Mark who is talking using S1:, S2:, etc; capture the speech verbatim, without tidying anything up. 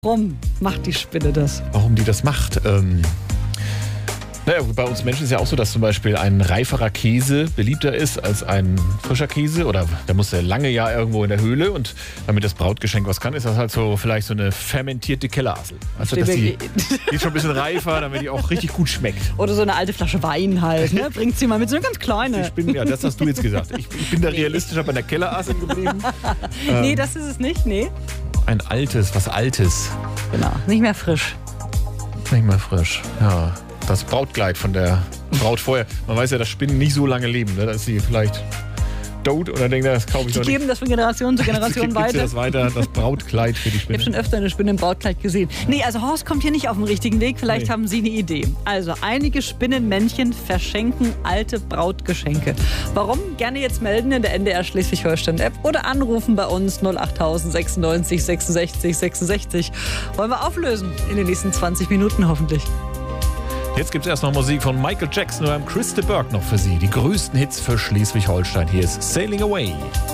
S1: Warum macht die Spinne das?
S2: Warum die das macht? Ähm, naja, bei uns Menschen ist ja auch so, dass zum Beispiel ein reiferer Käse beliebter ist als ein frischer Käse. Oder der muss ja lange ja irgendwo in der Höhle. Und damit das Brautgeschenk was kann, ist das halt so vielleicht so eine fermentierte Kellerassel. Also dass die, die ist schon ein bisschen reifer, damit die auch richtig gut schmeckt.
S1: Oder so eine alte Flasche Wein halt. Ne? Bringt sie mal mit, so eine ganz kleine.
S2: Ich bin, ja, das hast du jetzt gesagt. Ich, ich bin da realistischer bei der Kellerassel geblieben.
S1: ähm, nee, das ist es nicht, nee.
S2: Ein altes, was Altes.
S1: Genau, nicht mehr frisch.
S2: Nicht mehr frisch, ja. Das Brautkleid von der Braut vorher. Man weiß ja, dass Spinnen nicht so lange leben. Ne? Da ist sie vielleicht tot oder denkt, das kaufe ich
S1: die
S2: doch nicht.
S1: Die geben das von Generation zu Generation weiter.
S2: das weiter. Das Brautkleid für die Spinne.
S1: Ich habe schon öfter eine Spinne im Brautkleid gesehen. Nee, also Horst kommt hier nicht auf den richtigen Weg. Vielleicht nee. haben Sie eine Idee. Also, einige Spinnenmännchen verschenken alte Brautgeschenke. Warum? Gerne jetzt melden in der N D R Schleswig-Holstein-App oder anrufen bei uns null acht sechsundneunzig sechsundsechzig sechsundsechzig. Wollen wir auflösen in den nächsten zwanzig Minuten hoffentlich.
S2: Jetzt gibt es erst noch Musik von Michael Jackson oder Chris de Burgh noch für Sie. Die größten Hits für Schleswig-Holstein. Hier ist Sailing Away.